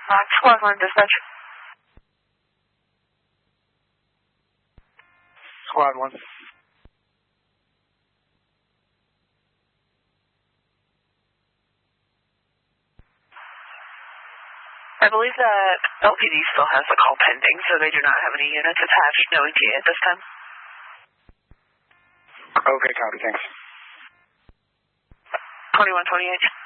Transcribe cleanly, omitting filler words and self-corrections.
Squad 1 dispatch. Squad 1. I believe that LPD still has the call pending, so they do not have any units attached, no ETA at this time. Okay, copy, thanks. 2128.